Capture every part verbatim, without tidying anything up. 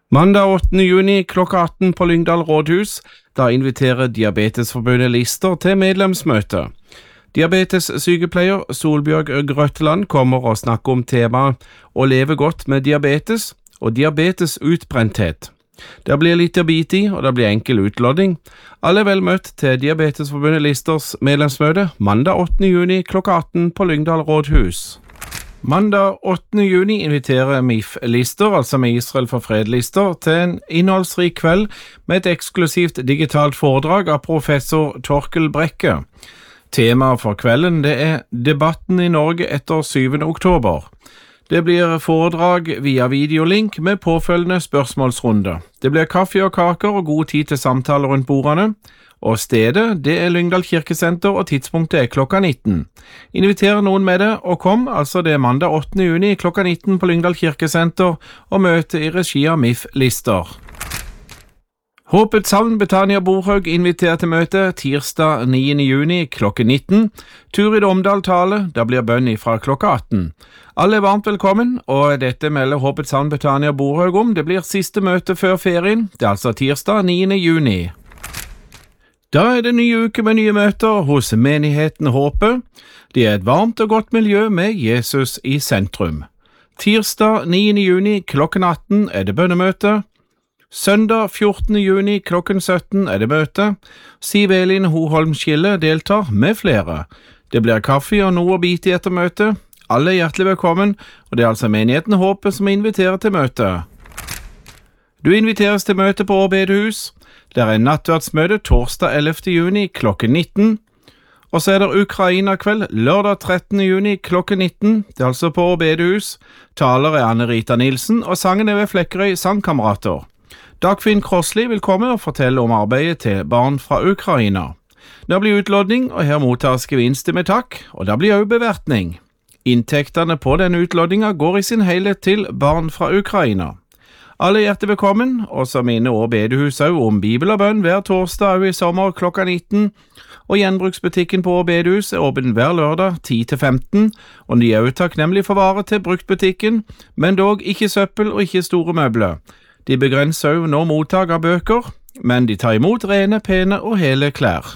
Mandag åttende juni klokka atten på Lyngdal rådhus, da inviterer Diabetesforbundet Lister til medlemsmøte. Diabetessykepleier Solbjørg Grøtteland kommer og snakker om temaet å leve godt med diabetes og diabetesutbrenthet. Det blir litt å bite i, og det blir enkel utlodding. Alle er vel møtt til Diabetesforbundet Listers medlemsmøte mandag åttende juni klokka atten på Lyngdal rådhus. Mandag åttende juni inviterer M I F Lister, altså med Israel for fred Lister, til en innholdsrik kveld med et eksklusivt digitalt foredrag av professor Torkel Brekke. Temaet for kvelden det er debatten i Norge etter syvende oktober. Det blir foredrag via videolink med påfølgende spørsmålsrunde. Det blir kaffe og kaker og god tid til samtaler rundt bordene. Og stedet, det er Lyngdal kirkesenter, og tidspunktet er klokka nitten. Inviter noen med det, og kom, altså det er mandag åttende juni klokka nitten på Lyngdal kirkesenter, og møte i regi av M I F Lister. Håpets Havn Betania Borhaug inviterer til møte tirsdag niende juni klokken nitten. Turid Omdal tale, da blir bønn fra klokka atten. Alle er varmt velkommen, og dette melder Håpets Havn Betania Borhaug om. Det blir siste møte før ferien, det er altså tirsdag niende juni. Da er det nye uke med nye møter hos menigheten Håpet. Det er et varmt og godt miljø med Jesus i sentrum. Tirsdag niende juni klokken atten er det bønnemøte. Søndag fjortende juni klokken sytten er det møte. Siv Elin Hoholm Skille deltar med flere. Det blir kaffe og noe å bite i etter møte. Alle er hjertelig velkommen, og det er altså menigheten Håpet som inviterer til møte. Du inviteres til møte på Årbedehus. Det er en nattverdsmøte torsdag ellevte juni klokken nitten. Og så er det Ukraina-kveld lørdag trettende juni klokken nitten. Det er altså på Årbedehus. Taler er Anne-Rita Nilsen, og sangen er ved Flekkerøy Sangkamerater. Dagfinn Krosli vil komme og fortelle om arbeidet til barn fra Ukraina. Det blir utlodding, og her mottas gevinster med takk, og det blir også bevertning. Inntektene på denne utloddinga går i sin helhet til barn fra Ukraina. Alle er hjertelig velkommen, og så minner Årbedehus også om Bibel og bønn hver torsdag også i sommer klokka nitten, og gjenbruksbutikken på Årbedehus er åpen hver lørdag ti til femten, og de er også takknemlig for varer til bruktbutikken, men dog ikke søppel og ikke store møbler. De begrenser også nå mottak av bøker, men de tar imot rene, pene og hele klær.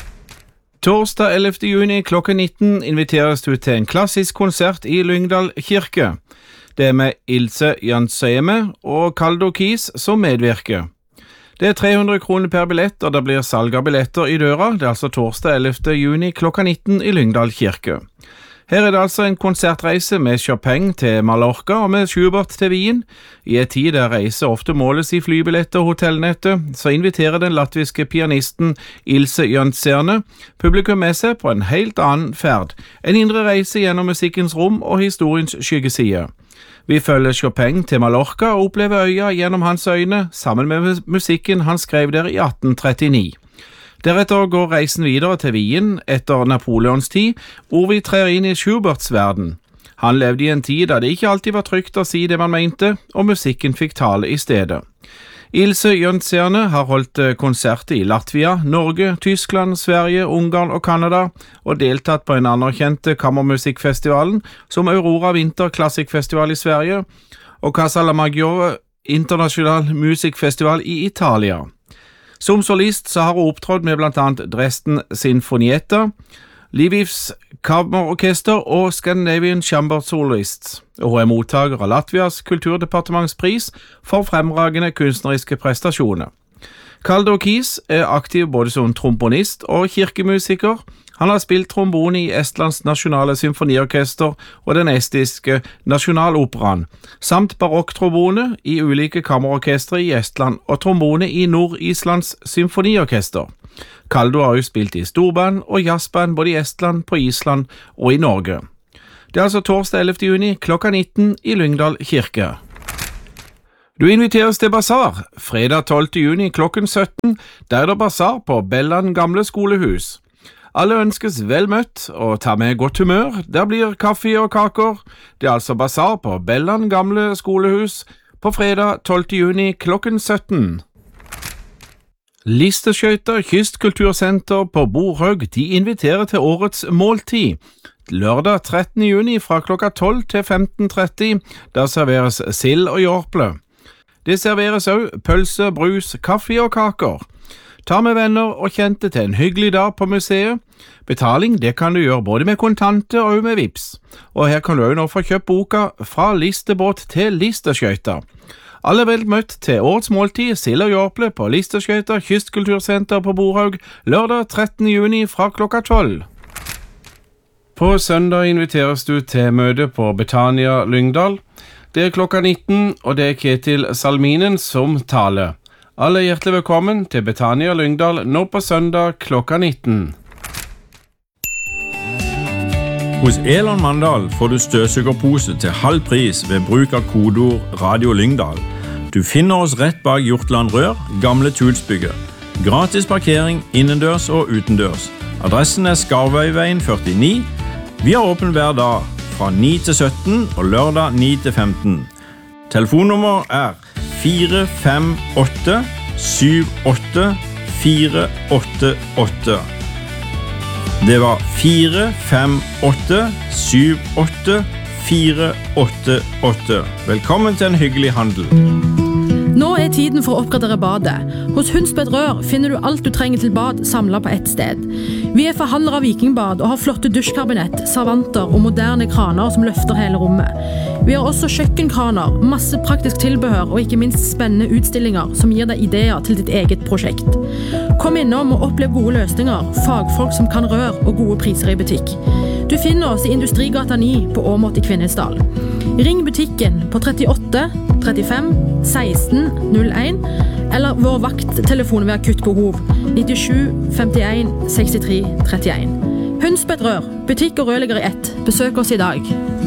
Torsdag ellevte juni klokka nitten inviteres du til en klassisk konsert i Lyngdal kirke. Det er med Ilse Janseme og Kaldo Kis som medvirker. Det er tre hundre kroner per billett, og det blir salg av billetter i døra. Det er altså torsdag ellevte juni klokka nitten i Lyngdal kirke. Her er det altså en konsertreise med Chopin til Mallorca og med Schubert til Wien. I en tid der reise ofte måles i flybilletter og hotellnettet, så inviterer den latviske pianisten Ilse Janserne publikum med seg på en helt annen ferd. En indre reise gjennom musikkens rom og historiens skyggeside. Vi følger Chopin til Mallorca og opplever øya gjennom hans øyne, sammen med musikken han skrev der i atten trettini. Deretter går reisen videre til Wien etter Napoleons tid, hvor vi trer inn i Schuberts verden. Han levde i en tid da det ikke alltid var trygt å si det man mente, og musikken fikk tale i stedet. Ilse Janserne har holdt konserter i Latvia, Norge, Tyskland, Sverige, Ungarn og Kanada, og deltatt på en anerkjent kammermusikkfestivalen som Aurora Winter Classic Festival i Sverige og Casa la Maggiore International Music Festival i Italia. Som solist så har hun opptrådt med blant annet Dresden Sinfonietta, Lvivs Kammerorkester og Scandinavian Chamber Soloists, og hun er mottaker av Latvias kulturdepartementspris for fremragende kunstneriske prestasjoner. Kaldo Kis er aktiv både som tromponist og kirkemusiker. Han har spilt trombone i Estlands nasjonale symfoniorkester og den estiske nasjonaloperaen, samt barokktrombone i ulike kammerorkestre i Estland og trombone i Nord-Islands symfoniorkester. Kaldo har også spilt i storband og jazzband både i Estland, på Island og i Norge. Det er altså torsdag ellevte juni klokka nitten i Lyngdal kirke. Du inviteres til basar, fredag tolvte juni klokken sytten, der er det basar på Belland gamle skolehus. Alle ønskes vel møtt og ta med godt humør. Der blir kaffe og kaker. Det er altså basar på Belland gamle skolehus på fredag tolvte juni klokken sytten. Listeskøyter Kystkultursenter på Borhaug, de inviterer til årets måltid. Lørdag trettende juni fra klokka tolv til femten tretti, der serveres sild og jorple. Det serveres også pølse, brus, kaffe og kaker. Ta med venner og kjente til en hyggelig dag på museet. Betaling det kan du gjøre både med kontanter og med vips. Og her kan du også nå få kjøpt boka Fra listebåt til listerskøyter. Alle er vel møtt til årets måltid sild og jåple på Listerskøyter Kystkultursenter på Borhaug lørdag trettende juni fra klokka tolv. På søndag inviteres du til møte på Betania Lyngdal. Det er klokka nitten, og det er Ketil Salminen som taler. Alle er hjertelig velkommen til Betania Lyngdal nå på søndag klokka nitten. Hos Elon Mandal får du støvsugerpose til halv pris ved bruk av kodeord Radio Lyngdal. Du finner oss rett bak Hjortland Rør, gamle Tulsbygget. Gratis parkering innendørs og utendørs. Adressen er Skarvøyveien førtini. Vi har åpen hver dag fra ni til sytten og lørdag ni til femten. Telefonnummer er fire fem åtte syv åtte fire åtte åtte. Det var fire fem åtte syv åtte fire åtte åtte. Velkommen til en hyggelig handel. Nå er tiden for å oppgradere badet. Hos Hundsbed Rør finner du alt du trenger til bad samlet på ett sted. Vi er forhandlere av Vikingbad og har flotte dusjkabinett, servanter og moderne kraner som løfter hele rommet. Vi har også kjøkkenkraner, masse praktisk tilbehør og ikke minst spennende utstillinger som gir deg ideer til ditt eget prosjekt. Kom innom og opplev gode løsninger, fagfolk som kan rør og gode priser i butikk. Du finner oss i Industrigata ni på Åmot i Kvinesdal. Ring butikken på trettiåtte trettifem seksten null en eller vår vakttelefon ved akutt behov nittisju femtien sekstitre trettien. Hundsbed Rør, butikk og rørlegger i ett. Besøk oss i dag.